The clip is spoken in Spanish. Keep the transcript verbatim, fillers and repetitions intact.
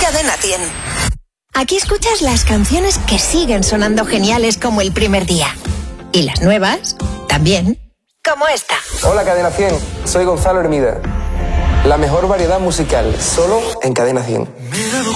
Cadena cien. Aquí escuchas las canciones que siguen sonando geniales como el primer día. Y las nuevas, también, como esta. Hola Cadena cien, soy Gonzalo Hermida. La mejor variedad musical, solo en Cadena cien. Me he dado